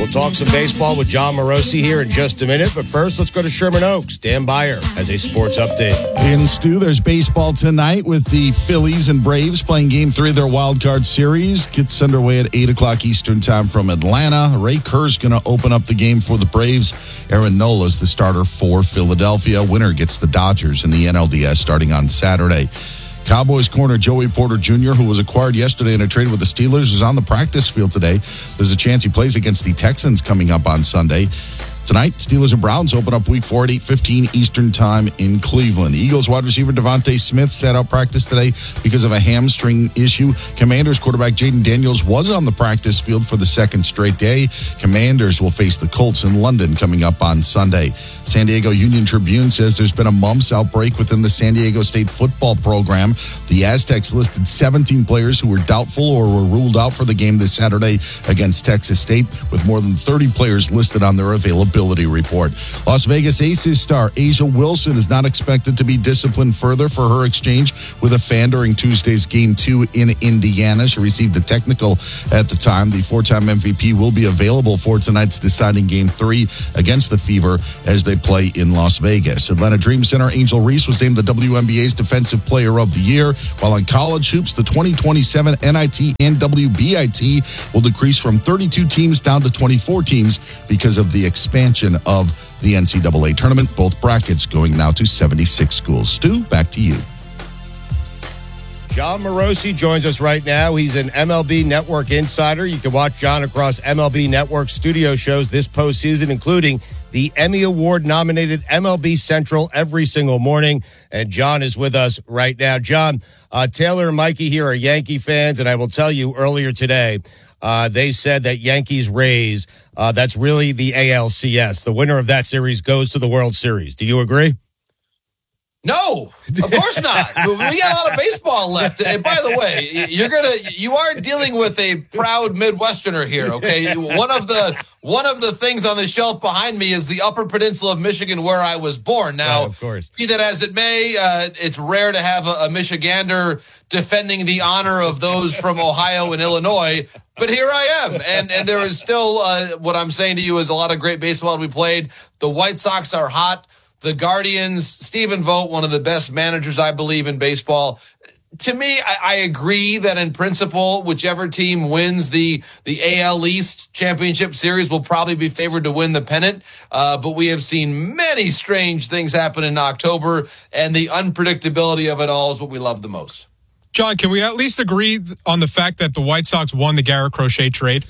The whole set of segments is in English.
We'll talk some baseball with John Morosi here in just a minute. But first, let's go to Sherman Oaks. Dan Beyer has a sports update. In Stu, there's baseball tonight with the Phillies and Braves playing Game 3 of their wild card series. Gets underway at 8 o'clock Eastern time from Atlanta. Ray Kerr's going to open up the game for the Braves. Aaron Nola's the starter for Philadelphia. Winner gets the Dodgers in the NLDS starting on Saturday. Cowboys corner Joey Porter Jr., who was acquired yesterday in a trade with the Steelers, is on the practice field today. There's a chance he plays against the Texans coming up on Sunday. Tonight, Steelers and Browns open up Week 4 at 8:15 Eastern Time in Cleveland. Eagles wide receiver Devontae Smith sat out practice today because of a hamstring issue. Commanders quarterback Jaden Daniels was on the practice field for the second straight day. Commanders will face the Colts in London coming up on Sunday. San Diego Union Tribune says there's been a mumps outbreak within the San Diego State football program. The Aztecs listed 17 players who were doubtful or were ruled out for the game this Saturday against Texas State, with more than 30 players listed on their availability report. Las Vegas Aces star Asia Wilson is not expected to be disciplined further for her exchange with a fan during Tuesday's Game 2 in Indiana. She received a technical at the time. The four-time MVP will be available for tonight's deciding Game 3 against the Fever as they play in Las Vegas. Atlanta Dream Center Angel Reese was named the WNBA's Defensive Player of the Year, while in college hoops, the 2027 NIT and WBIT will decrease from 32 teams down to 24 teams because of the expansion of the NCAA tournament. Both brackets going now to 76 schools. Stu, back to you. John Morosi joins us right now. He's an MLB Network insider. You can watch John across MLB Network studio shows this postseason, including the Emmy Award-nominated MLB Central every single morning. And John is with us right now. John, Taylor and Mikey here are Yankee fans, and I will tell you earlier today, they said that Yankees-Rays, that's really the ALCS. The winner of that series goes to the World Series. Do you agree? No, of course not. We got a lot of baseball left. And by the way, you are dealing with a proud Midwesterner here, okay? One of the things on the shelf behind me is the Upper Peninsula of Michigan, where I was born. Now, of course, be that as it may, it's rare to have a Michigander defending the honor of those from Ohio and Illinois. But here I am, and there is still what I'm saying to you is a lot of great baseball to be played. The White Sox are hot. The Guardians, Stephen Vogt, one of the best managers, I believe, in baseball. To me, I agree that in principle, whichever team wins the AL East Championship Series will probably be favored to win the pennant. But we have seen many strange things happen in October, and the unpredictability of it all is what we love the most. John, can we at least agree on the fact that the White Sox won the Garrett Crochet trade?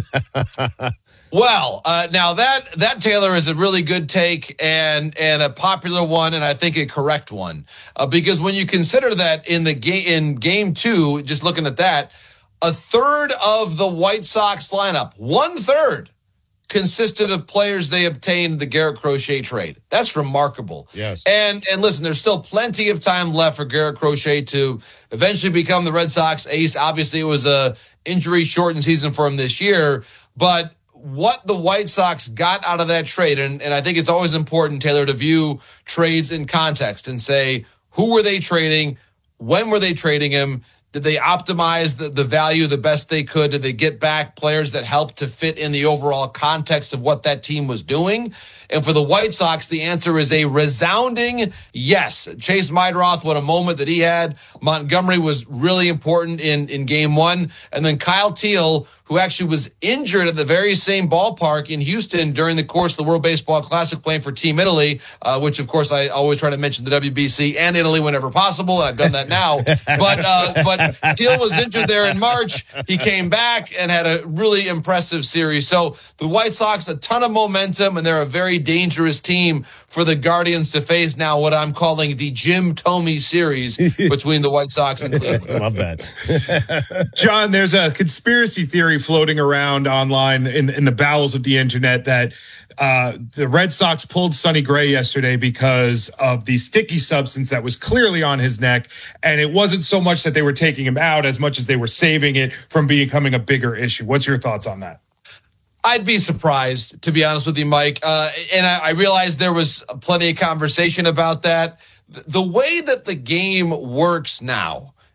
Well, now that Taylor is a really good take and a popular one, and I think a correct one, because when you consider that in game 2, just looking at that, a third of the White Sox lineup, 1/3, consisted of players they obtained the Garrett Crochet trade. That's remarkable. Yes. And listen, there's still plenty of time left for Garrett Crochet to eventually become the Red Sox ace. Obviously, it was a injury-shortened season for him this year, but what the White Sox got out of that trade, and I think it's always important, Taylor, to view trades in context and say, who were they trading? When were they trading him? Did they optimize the value the best they could? Did they get back players that helped to fit in the overall context of what that team was doing? And for the White Sox, the answer is a resounding yes. Chase Meidroth, what a moment that he had. Montgomery was really important in game 1. And then Kyle Teal, who actually was injured at the very same ballpark in Houston during the course of the World Baseball Classic playing for Team Italy, which, of course, I always try to mention the WBC and Italy whenever possible, and I've done that now. But Teal was injured there in March. He came back and had a really impressive series. So the White Sox, a ton of momentum, and they're a very dangerous team for the Guardians to face now, what I'm calling the Jim Thome series between the White Sox and Cleveland. I love that. John, there's a conspiracy theory floating around online in the bowels of the internet that the Red Sox pulled Sonny Gray yesterday because of the sticky substance that was clearly on his neck. And it wasn't so much that they were taking him out as much as they were saving it from becoming a bigger issue. What's your thoughts on that? I'd be surprised, to be honest with you, Mike. And I realized there was plenty of conversation about that. The way that the game works now,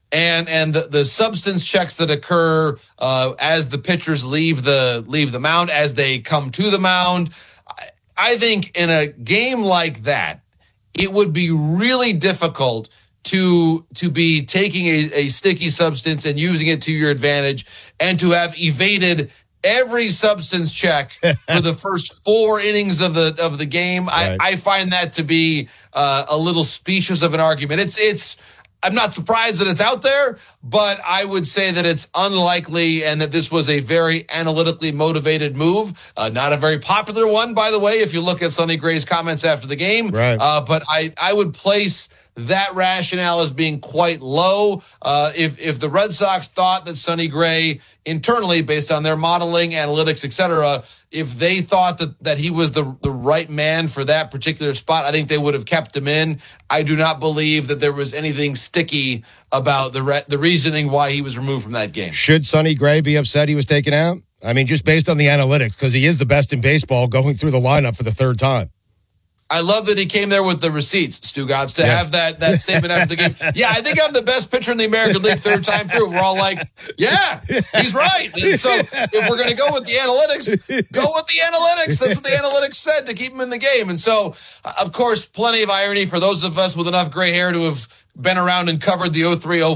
and the substance checks that occur as the pitchers leave the mound, as they come to the mound. I think in a game like that, it would be really difficult to be taking a sticky substance and using it to your advantage, and to have evaded every substance check for the first 4 innings of the game. Right. I find that to be a little specious of an argument. I'm not surprised that it's out there, but I would say that it's unlikely, and that this was a very analytically motivated move. Not a very popular one, by the way, if you look at Sonny Gray's comments after the game. Right. But I would place that rationale as being quite low. If the Red Sox thought that Sonny Gray internally, based on their modeling, analytics, etc., if they thought that he was the right man for that particular spot, I think they would have kept him in. I do not believe that there was anything sticky about the reasoning why he was removed from that game. Should Sonny Gray be upset he was taken out? I mean, just based on the analytics, because he is the best in baseball going through the lineup for the 3rd time. I love that he came there with the receipts, Stugotz, to have that statement after the game. Yeah, I think I'm the best pitcher in the American League 3rd time through. We're all like, yeah, he's right. And so if we're going to go with the analytics, go with the analytics. That's what the analytics said to keep him in the game. And so, of course, plenty of irony for those of us with enough gray hair to have been around and covered the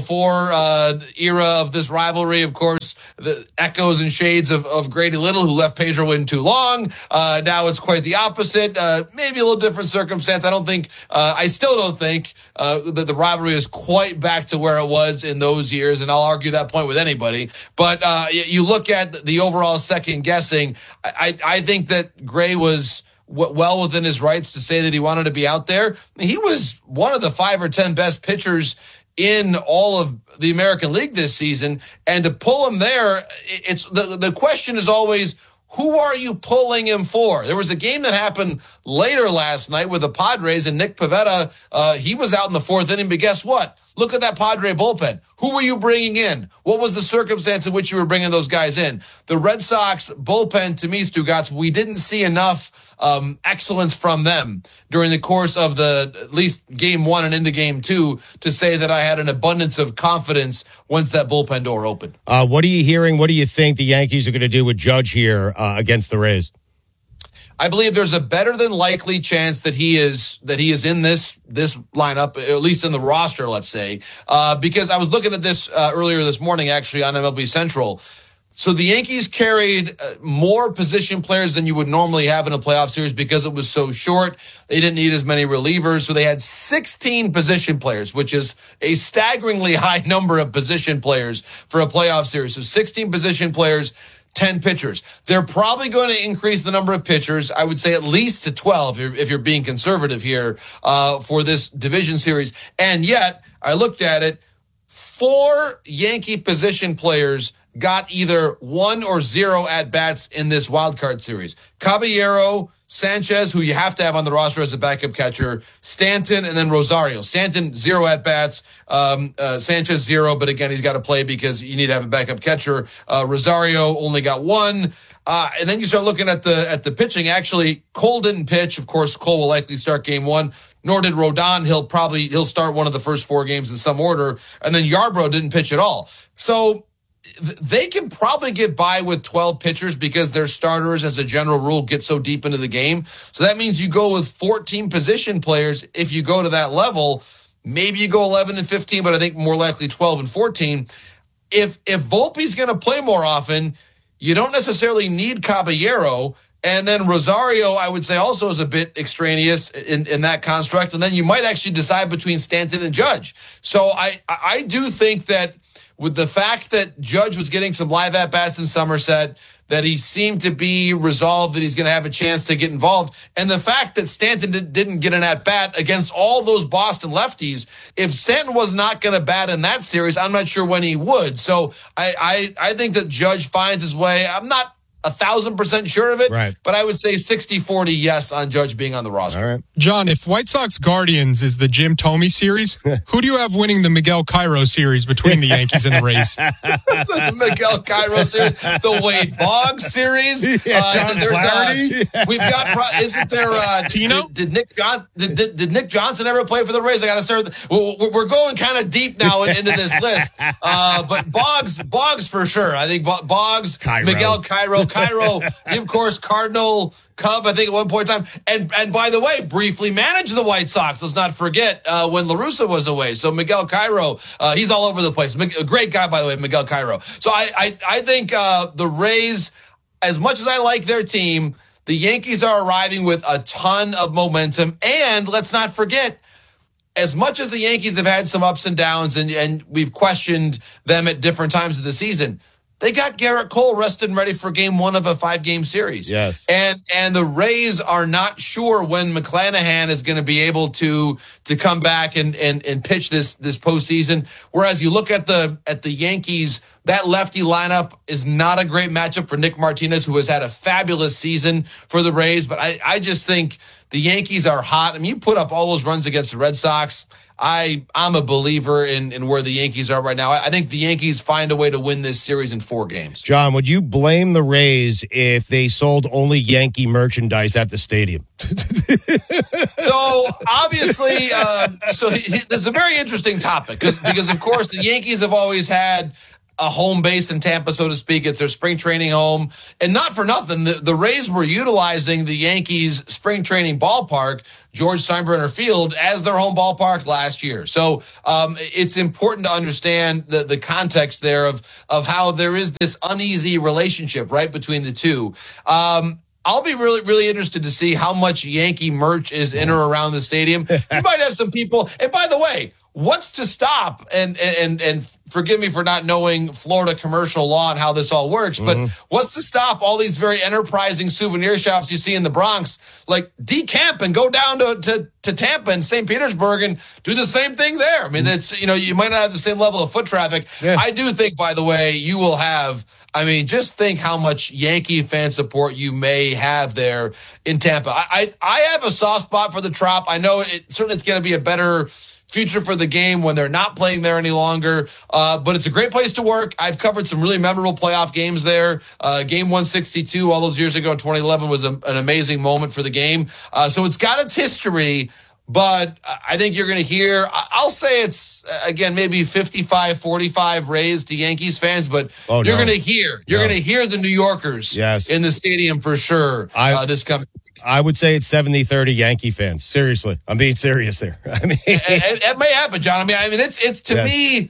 03-04 era of this rivalry. Of course, the echoes and shades of Grady Little, who left Pedro in too long. Now it's quite the opposite. Maybe a little different circumstance. I still don't think that the rivalry is quite back to where it was in those years, and I'll argue that point with anybody. But you look at the overall second guessing, I think that Gray was well within his rights to say that he wanted to be out there. He was one of the 5 or 10 best pitchers in all of the American League this season, and to pull him there, it's the question is always, who are you pulling him for? There was a game that happened later last night with the Padres, and Nick Pivetta, he was out in the 4th inning, but guess what? Look at that Padre bullpen. Who were you bringing in? What was the circumstance in which you were bringing those guys in? The Red Sox bullpen, to me, Stugotz, we didn't see enough excellence from them during the course of at least game 1 and into game 2 to say that I had an abundance of confidence once that bullpen door opened. What are you hearing? What do you think the Yankees are going to do with Judge here against the Rays? I believe there's a better than likely chance that he is in this lineup, at least in the roster, let's say, because I was looking at this earlier this morning, actually, on MLB Central. So the Yankees carried more position players than you would normally have in a playoff series because it was so short. They didn't need as many relievers. So they had 16 position players, which is a staggeringly high number of position players for a playoff series. So 16 position players, 10 pitchers. They're probably going to increase the number of pitchers, I would say at least to 12 if you're being conservative here for this division series. And yet, I looked at it, 4 Yankee position players got either 1 or 0 at-bats in this wild card series. Caballero, Sanchez, who you have to have on the roster as a backup catcher, Stanton, and then Rosario. Stanton, 0 at-bats. Sanchez, 0, but again, he's got to play because you need to have a backup catcher. Rosario only got 1. And then you start looking at the pitching. Actually, Cole didn't pitch. Of course, Cole will likely start game 1. Nor did Rodon. He'll start one of the first 4 games in some order. And then Yarbrough didn't pitch at all. So they can probably get by with 12 pitchers because their starters, as a general rule, get so deep into the game. So that means you go with 14 position players. If you go to that level, maybe you go 11 and 15, but I think more likely 12 and 14. If Volpe's going to play more often, you don't necessarily need Caballero. And then Rosario, I would say, also is a bit extraneous in that construct. And then you might actually decide between Stanton and Judge. So I do think that with the fact that Judge was getting some live at-bats in Somerset, that he seemed to be resolved that he's going to have a chance to get involved, and the fact that Stanton didn't get an at-bat against all those Boston lefties, if Stanton was not going to bat in that series, I'm not sure when he would. So I think that Judge finds his way. I'm not 1,000% sure of it. Right. But I would say 60-40 yes on Judge being on the roster. All right. John, if White Sox Guardians is the Jim Thome series, who do you have winning the Miguel Cairo series between the Yankees and the Rays? The Miguel Cairo series, the Wade Boggs series. We've got. Isn't there? Tino? Did Nick Johnson ever play for the Rays? I got to start. We're going kind of deep now into this list, but Boggs for sure. I think Boggs, Cairo. Miguel Cairo, of course, Cardinal. Cub, I think, at one point in time. And by the way, briefly managed the White Sox. Let's not forget when La Russa was away. So Miguel Cairo, he's all over the place. A great guy, by the way, Miguel Cairo. So I think the Rays, as much as I like their team, the Yankees are arriving with a ton of momentum. And let's not forget, as much as the Yankees have had some ups and downs and we've questioned them at different times of the season, they got Garrett Cole rested and ready for game 1 of a 5-game series. Yes. And the Rays are not sure when McClanahan is going to be able to come back and pitch this postseason. Whereas you look at the Yankees, that lefty lineup is not a great matchup for Nick Martinez, who has had a fabulous season for the Rays. But I just think the Yankees are hot. I mean, you put up all those runs against the Red Sox. I'm a believer in where the Yankees are right now. I think the Yankees find a way to win this series in 4 games. John, would you blame the Rays if they sold only Yankee merchandise at the stadium? So obviously, there's a very interesting topic because of course the Yankees have always had a home base in Tampa, so to speak. It's their spring training home. And not for nothing, the Rays were utilizing the Yankees' spring training ballpark, George Steinbrenner Field, as their home ballpark last year. So it's important to understand the context there of how there is this uneasy relationship, right, between the two. I'll be really, really interested to see how much Yankee merch is in or around the stadium. You might have some people, and by the way, what's to stop, and forgive me for not knowing Florida commercial law and how this all works, but what's to stop all these very enterprising souvenir shops you see in the Bronx, like decamp and go down to Tampa and St. Petersburg and do the same thing there? I mean, that's, you might not have the same level of foot traffic. Yeah. I do think, by the way, you will have, just think how much Yankee fan support you may have there in Tampa. I have a soft spot for the Trop. I know certainly it's going to be a better future for the game when they're not playing there any longer. But it's a great place to work. I've covered some really memorable playoff games there. Game 162 all those years ago in 2011 was an amazing moment for the game. So it's got its history, but I think you're going to hear, I'll say it's, again, maybe 55-45 Rays to Yankees fans, but you're going to hear the New Yorkers in the stadium for sure this coming. I would say it's 70-30 Yankee fans. Seriously. I'm being serious there. It may happen, John. It's to me,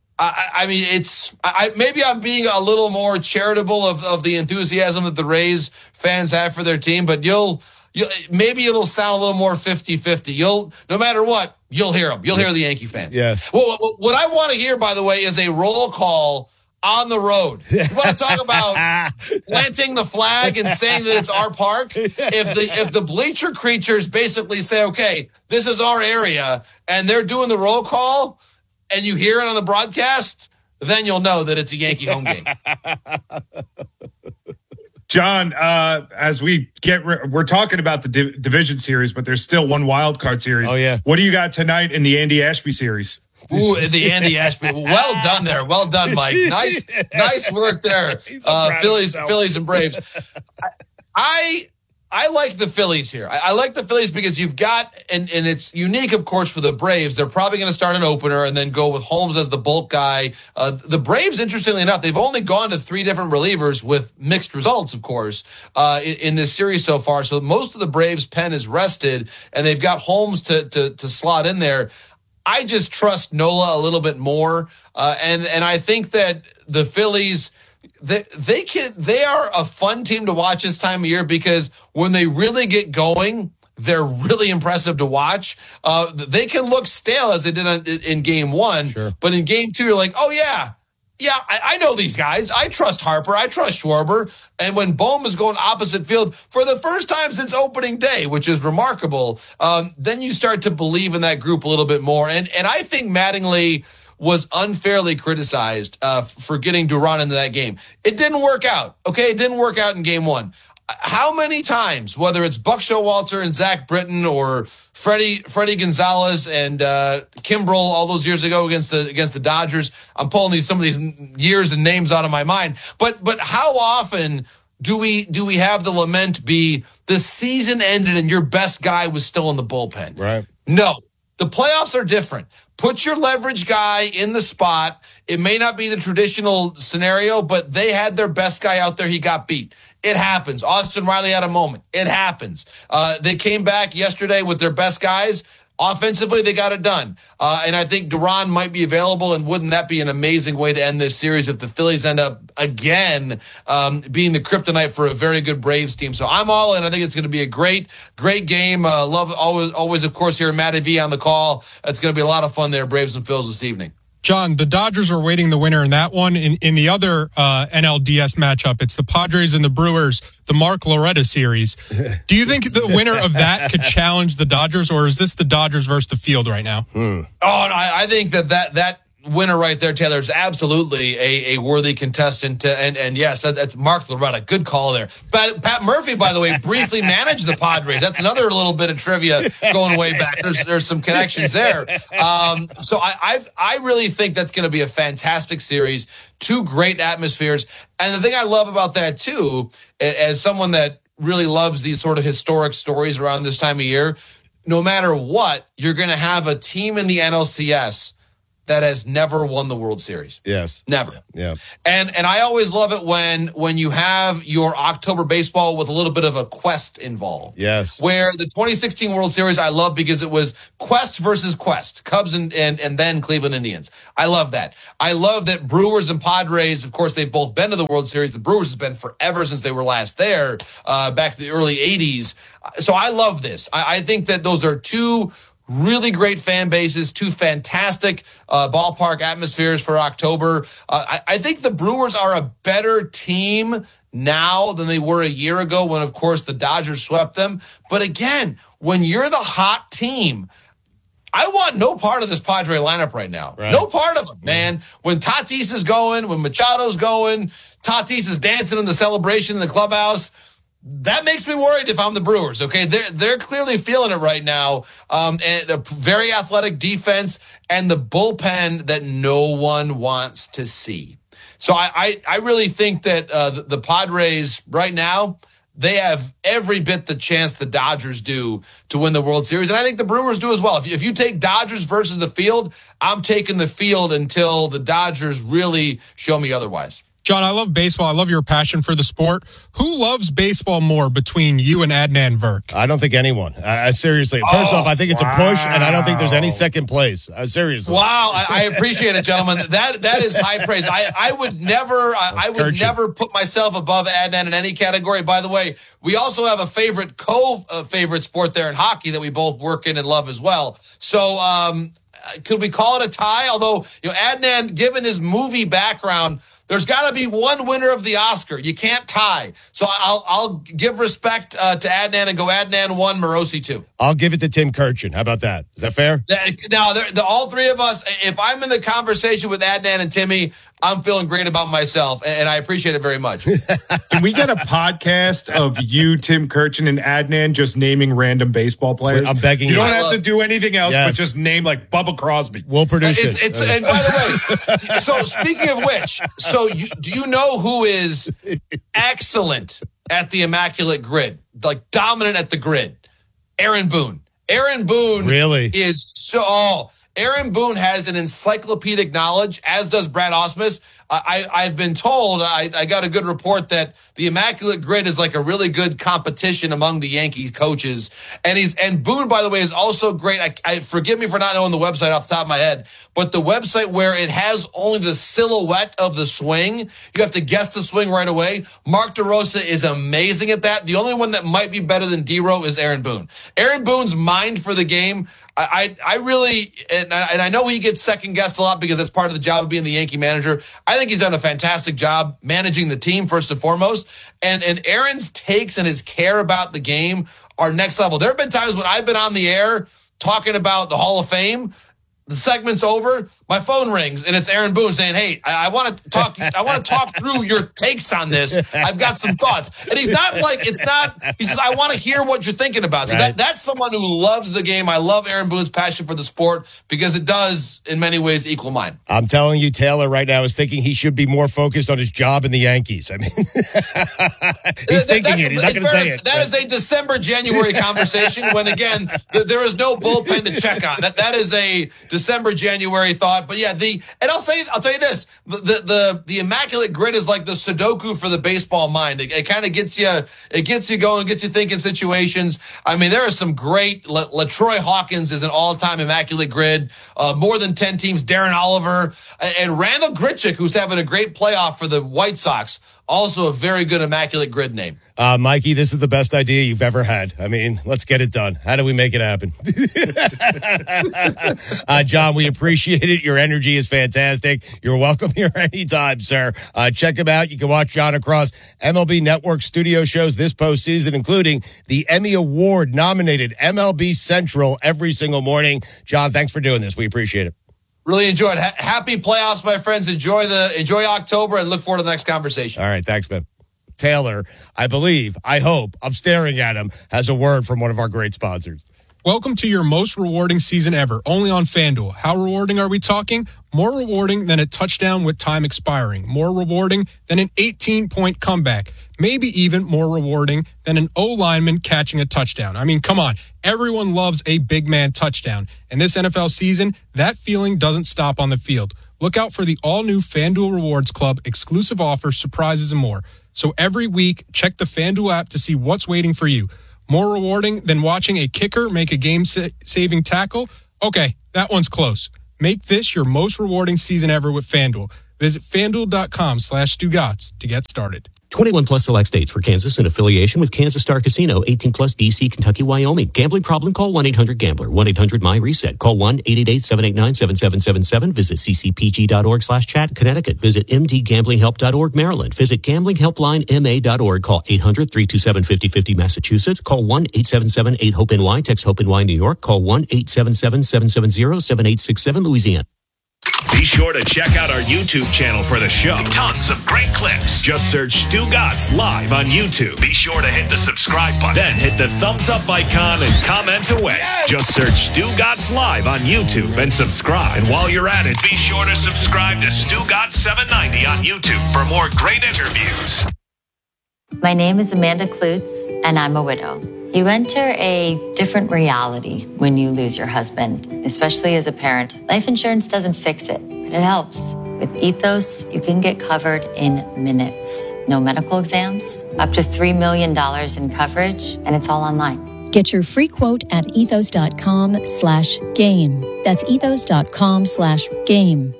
maybe I'm being a little more charitable of the enthusiasm that the Rays fans have for their team, but maybe it'll sound a little more 50-50. No matter what, you'll hear them. You'll hear the Yankee fans. Yes. Well, what I want to hear, by the way, is a roll call on the road. You want to talk about planting the flag and saying that it's our park? If the bleacher creatures basically say, okay, this is our area, and they're doing the roll call, and you hear it on the broadcast, then you'll know that it's a Yankee home game. John, as we're talking about the division series, but there's still one wild card series. Oh, yeah. What do you got tonight in the Andy Ashby series? Ooh, the Andy Ashby. Well done there. Well done, Mike. Nice work there. Phillies and Braves. I like the Phillies here. I like the Phillies because you've got, and it's unique, of course, for the Braves. They're probably going to start an opener and then go with Holmes as the bulk guy. The Braves, interestingly enough, they've only gone to 3 different relievers with mixed results, of course, in this series so far. So most of the Braves' pen is rested, and they've got Holmes to slot in there. I just trust Nola a little bit more, and I think that the Phillies, they are a fun team to watch this time of year because when they really get going, they're really impressive to watch. They can look stale as they did in game 1, sure. But in game 2, you're like, oh yeah, I know these guys. I trust Harper. I trust Schwarber. And when Bohm is going opposite field for the first time since opening day, which is remarkable, then you start to believe in that group a little bit more. And I think Mattingly was unfairly criticized for getting Duran into that game. It didn't work out. Okay, it didn't work out in game one. How many times, whether it's Buck Showalter and Zach Britton or Freddie Gonzalez and Kimbrel all those years ago against the Dodgers, I'm pulling some of these years and names out of my mind. But how often do we have the lament be the season ended and your best guy was still in the bullpen? Right. No. The playoffs are different. Put your leverage guy in the spot. It may not be the traditional scenario, but they had their best guy out there. He got beat. It happens. Austin Riley had a moment. It happens. They came back yesterday with their best guys. Offensively, they got it done. And I think Duran might be available, and wouldn't that be an amazing way to end this series if the Phillies end up, again, being the kryptonite for a very good Braves team. So I'm all in. I think it's going to be a great game. Love always, of course, hearing Matty V on the call. It's going to be a lot of fun there, Braves and Phils this evening. John, the Dodgers are waiting the winner in that one. In the other NLDS matchup, it's the Padres and the Brewers, the Mark Loretta series. Do you think the winner of that could challenge the Dodgers, or is this the Dodgers versus the field right now? Oh, I think that winner right there, Taylor, is absolutely a worthy contestant. And yes, that's Mark Loretta. Good call there. But Pat Murphy, by the way, briefly managed the Padres. That's another little bit of trivia going way back. There's some connections there. So I really think that's going to be a fantastic series. Two great atmospheres. And the thing I love about that too, as someone that really loves these sort of historic stories around this time of year, no matter what, you're going to have a team in the NLCS that has never won the World Series. Yes. Never. Yeah. And I always love it when you have your October baseball with a little bit of a quest involved. Yes. Where the 2016 World Series I love because it was quest versus quest, Cubs and then Cleveland Indians. I love that. I love that Brewers and Padres, of course, they've both been to the World Series. The Brewers has been forever since they were last there, back to the early 80s. So I love this. I think that those are two really great fan bases, two fantastic ballpark atmospheres for October. I think the Brewers are a better team now than they were a year ago when, of course, the Dodgers swept them. But again, when you're the hot team, I want no part of this Padre lineup right now. Right. No part of it, man. When Tatis is going, when Machado's going, Tatis is dancing in the celebration in the clubhouse, that makes me worried if I'm the Brewers, okay? They're clearly feeling it right now. And a very athletic defense and the bullpen that no one wants to see. So I really think that the Padres right now, they have every bit the chance the Dodgers do to win the World Series. And I think the Brewers do as well. If you take Dodgers versus the field, I'm taking the field until the Dodgers really show me otherwise. John, I love baseball. I love your passion for the sport. Who loves baseball more between you and Adnan Virk? I don't think anyone. Seriously. First off, I think it's a push, and I don't think there's any second place. Seriously. Wow. I appreciate it, gentlemen. That is high praise. I would never put myself above Adnan in any category. By the way, we also have a favorite favorite sport there in hockey that we both work in and love as well. So, could we call it a tie? Although, Adnan, given his movie background, there's got to be one winner of the Oscar. You can't tie. So I'll give respect to Adnan and go Adnan 1, Morosi 2. I'll give it to Tim Kurkjian. How about that? Is that fair? Now, all three of us, if I'm in the conversation with Adnan and Timmy, I'm feeling great about myself, and I appreciate it very much. Can we get a podcast of you, Tim Kurkjian, and Adnan just naming random baseball players? I'm begging you. You don't have to do anything else, but just name like Bubba Crosby. We'll produce it. And by the way, so speaking of which, do you know who is excellent at the immaculate grid, like dominant at the grid? Aaron Boone. Aaron Boone really is so. Aaron Boone has an encyclopedic knowledge, as does Brad Ausmus. I've been told, I got a good report that the Immaculate Grid is like a really good competition among the Yankee coaches. And Boone, by the way, is also great. I forgive me for not knowing the website off the top of my head, but the website where it has only the silhouette of the swing, you have to guess the swing right away. Mark DeRosa is amazing at that. The only one that might be better than D-Row is Aaron Boone. Aaron Boone's mind for the game, I really, and I know he gets second guessed a lot because that's part of the job of being the Yankee manager. I think he's done a fantastic job managing the team first and foremost. And Aaron's takes and his care about the game are next level. There have been times when I've been on the air talking about the Hall of Fame. The segment's over, my phone rings and it's Aaron Boone saying, "Hey, I want to talk. I want to talk through your takes on this. I've got some thoughts." And he's not like it's not. He says, "I want to hear what you're thinking about." So that's someone who loves the game. I love Aaron Boone's passion for the sport because it does, in many ways, equal mine. I'm telling you, Taylor right now is thinking he should be more focused on his job in the Yankees. I mean, he's thinking it. He's not going to say it. That is a December, January conversation when, again, there is no bullpen to check on. That is a December, January thought. But yeah, I'll tell you this: the immaculate grid is like the Sudoku for the baseball mind. It kind of gets you going, gets you thinking situations. I mean, there are some great. LaTroy Hawkins is an all-time immaculate grid. More than 10 teams. Darren Oliver and Randall Grichuk, who's having a great playoff for the White Sox. Also a very good immaculate grid name. Mikey, this is the best idea you've ever had. I mean, let's get it done. How do we make it happen? John, we appreciate it. Your energy is fantastic. You're welcome here anytime, sir. Check him out. You can watch John across MLB Network studio shows this postseason, including the Emmy Award-nominated MLB Central every single morning. John, thanks for doing this. We appreciate it. Really enjoyed. Happy playoffs, my friends. Enjoy October and look forward to the next conversation. All right. Thanks, man. Taylor, I hope, I'm staring at him, has a word from one of our great sponsors. Welcome to your most rewarding season ever, only on FanDuel. How rewarding are we talking? More rewarding than a touchdown with time expiring. More rewarding than an 18-point comeback. Maybe even more rewarding than an O-lineman catching a touchdown. I mean, come on. Everyone loves a big man touchdown. And this NFL season, that feeling doesn't stop on the field. Look out for the all-new FanDuel Rewards Club, exclusive offers, surprises, and more. So every week, check the FanDuel app to see what's waiting for you. More rewarding than watching a kicker make a game-saving tackle? Okay, that one's close. Make this your most rewarding season ever with FanDuel. Visit FanDuel.com/Stugotz to get started. 21 plus select states for Kansas in affiliation with Kansas Star Casino, 18 plus DC, Kentucky, Wyoming. Gambling problem? Call 1-800-GAMBLER. 1-800-MY-RESET. Call 1-888-789-7777. Visit ccpg.org/chat. Connecticut. Visit mdgamblinghelp.org. Maryland. Visit gamblinghelplinema.org. Call 800-327-5050. Massachusetts. Call 1-877-8-HOPE-NY. Text HOPE-NY New York. Call 1-877-770-7867 Louisiana. Be sure to check out our YouTube channel for the show. Tons of great clips. Just search Stugotz Live on YouTube. Be sure to hit the subscribe button. Then hit the thumbs up icon and comment away. Yes! Just search Stugotz Live on YouTube and subscribe. And while you're at it, be sure to subscribe to Stugotz 790 on YouTube for more great interviews. My name is Amanda Klutz, and I'm a widow. You enter a different reality when you lose your husband, especially as a parent. Life insurance doesn't fix it, but it helps. With Ethos, you can get covered in minutes. No medical exams, up to $3 million in coverage, and it's all online. Get your free quote at ethos.com/game. That's ethos.com/game.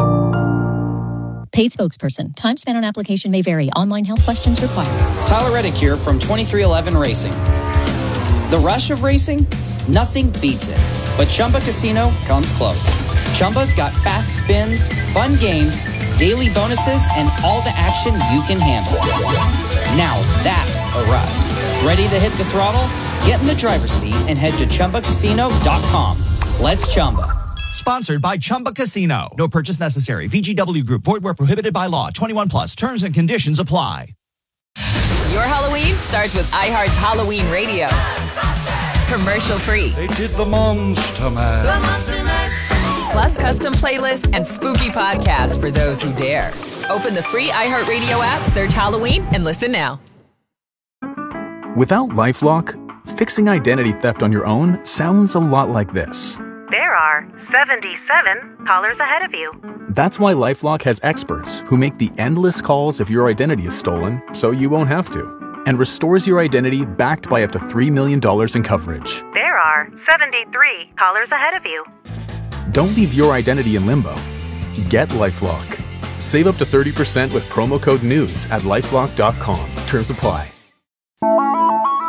Paid spokesperson. Time spent on application may vary. Online health questions required. Tyler Reddick here from 2311 Racing. The rush of racing? Nothing beats it. But Chumba Casino comes close. Chumba's got fast spins, fun games, daily bonuses, and all the action you can handle. Now that's a ride. Ready to hit the throttle? Get in the driver's seat and head to ChumbaCasino.com. Let's Chumba. Sponsored by Chumba Casino. No purchase necessary. VGW Group. Void where prohibited by law. 21 plus. Terms and conditions apply. Your Halloween starts with iHeart's Halloween Radio. Commercial free. They did the Monster Mash. Plus custom playlists and spooky podcasts for those who dare. Open the free iHeartRadio app, search Halloween, and listen now. Without LifeLock, fixing identity theft on your own sounds a lot like this. There are 77 callers ahead of you. That's why LifeLock has experts who make the endless calls if your identity is stolen, so you won't have to, and restores your identity backed by up to $3 million in coverage. There are 73 callers ahead of you. Don't leave your identity in limbo. Get LifeLock. Save up to 30% with promo code NEWS at LifeLock.com. Terms apply.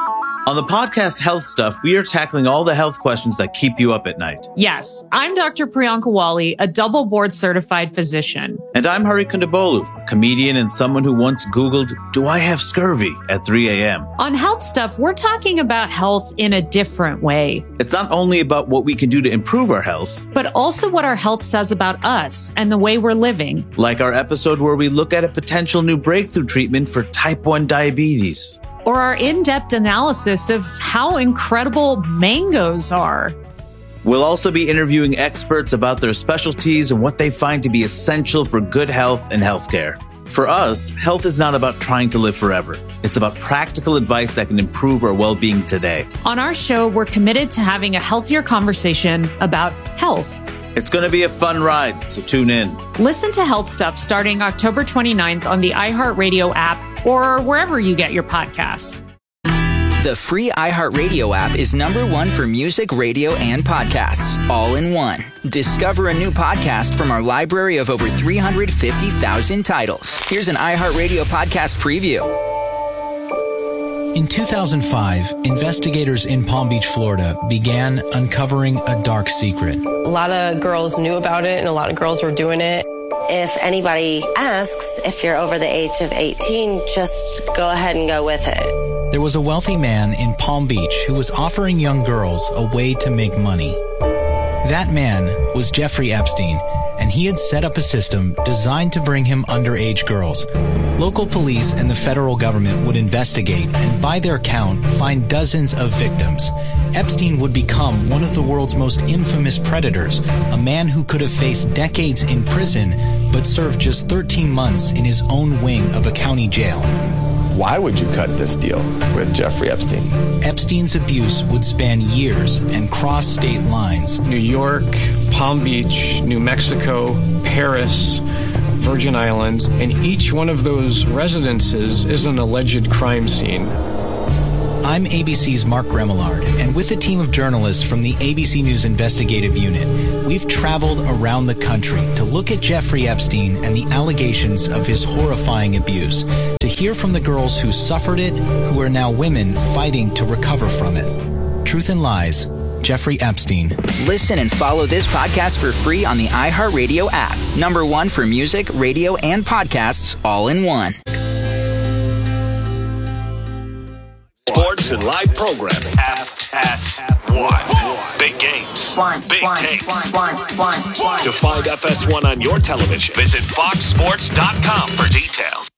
On the podcast Health Stuff, we are tackling all the health questions that keep you up at night. Yes, I'm Dr. Priyanka Wali, a double board certified physician. And I'm Hari Kondabolu, a comedian and someone who once Googled, "Do I have scurvy?" at 3 a.m. On Health Stuff, we're talking about health in a different way. It's not only about what we can do to improve our health, but also what our health says about us and the way we're living. Like our episode where we look at a potential new breakthrough treatment for type 1 diabetes. Or our in-depth analysis of how incredible mangoes are. We'll also be interviewing experts about their specialties and what they find to be essential for good health and healthcare. For us, health is not about trying to live forever. It's about practical advice that can improve our well-being today. On our show, we're committed to having a healthier conversation about health. It's going to be a fun ride, so tune in. Listen to Health Stuff starting October 29th on the iHeartRadio app or wherever you get your podcasts. The free iHeartRadio app is #1 for music, radio, and podcasts, all in one. Discover a new podcast from our library of over 350,000 titles. Here's an iHeartRadio podcast preview. In 2005, investigators in Palm Beach, Florida, began uncovering a dark secret. A lot of girls knew about it, and a lot of girls were doing it. If anybody asks if you're over the age of 18, just go ahead and go with it. There was a wealthy man in Palm Beach who was offering young girls a way to make money. That man was Jeffrey Epstein, and he had set up a system designed to bring him underage girls. Local police and the federal government would investigate and, by their count, find dozens of victims. Epstein would become one of the world's most infamous predators, a man who could have faced decades in prison but served just 13 months in his own wing of a county jail. Why would you cut this deal with Jeffrey Epstein? Epstein's abuse would span years and cross state lines. New York, Palm Beach, New Mexico, Paris, Virgin Islands, and each one of those residences is an alleged crime scene. I'm ABC's Mark Remillard, and with a team of journalists from the ABC News Investigative Unit, we've traveled around the country to look at Jeffrey Epstein and the allegations of his horrifying abuse, to hear from the girls who suffered it, who are now women fighting to recover from it. Truth and Lies, Jeffrey Epstein. Listen and follow this podcast for free on the iHeartRadio app. #1 for music, radio, and podcasts, all in one. Sports and live programming. FS1. Big games. Big takes. To find FS1 on your television, visit foxsports.com for details.